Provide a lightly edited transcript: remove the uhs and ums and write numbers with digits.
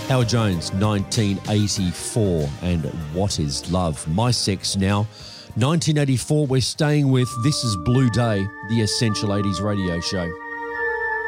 Howard Jones, 1984, and What Is Love? My Sex now. 1984, we're staying with This Is Blue Day, the Essential 80s radio show.